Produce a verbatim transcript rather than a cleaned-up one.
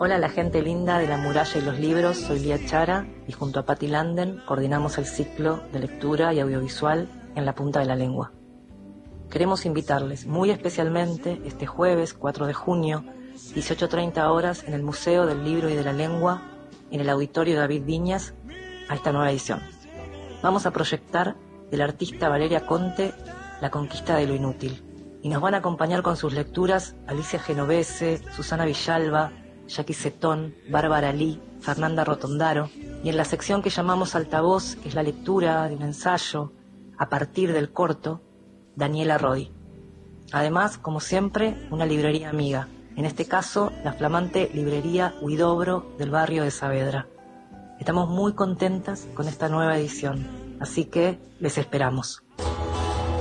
Hola a la gente linda de La Muralla y los Libros, soy Lía Chara y junto a Patti Landen coordinamos el ciclo de lectura y audiovisual En la punta de la lengua. Queremos invitarles muy especialmente este jueves cuatro de junio, dieciocho treinta horas, en el Museo del Libro y de la Lengua, en el Auditorio David Viñas, a esta nueva edición. Vamos a proyectar del artista Valeria Conte La conquista de lo inútil, y nos van a acompañar con sus lecturas Alicia Genovese, Susana Villalba, Jackie Setón, Bárbara Lee, Fernanda Rotondaro, y en la sección que llamamos Altavoz, que es la lectura de un ensayo a partir del corto, Daniela Rodi. Además, como siempre, una librería amiga, en este caso la flamante librería Huidobro del barrio de Saavedra. Estamos muy contentas con esta nueva edición, así que les esperamos.